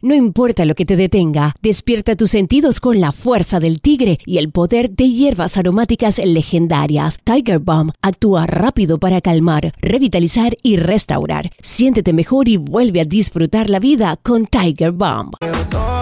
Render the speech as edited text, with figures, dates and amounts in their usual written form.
No importa lo que te detenga, despierta tus sentidos con la fuerza del tigre y el poder de hierbas aromáticas legendarias. Tiger Balm actúa rápido para calmar, revitalizar y restaurar. Siéntete mejor y vuelve a disfrutar la vida con Tiger Balm.